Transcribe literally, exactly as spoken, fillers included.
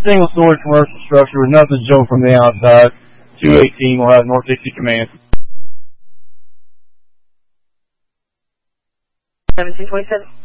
single-story commercial structure with nothing showing from the outside. two eighteen will have North Dixie Command. seventeen twenty-seven.